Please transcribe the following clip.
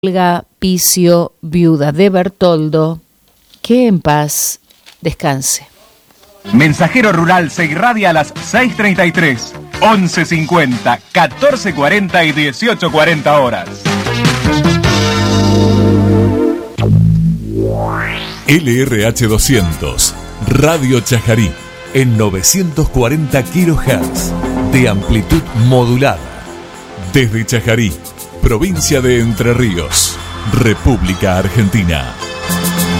Olga Picio, viuda de Bertoldo, que en paz descanse. Mensajero Rural se irradia a las 6:33, 11:50, 14:40 y 18:40 horas. LRH 200, Radio Chajarí, en 940 kHz, de amplitud modulada. Desde Chajarí, provincia de Entre Ríos, República Argentina.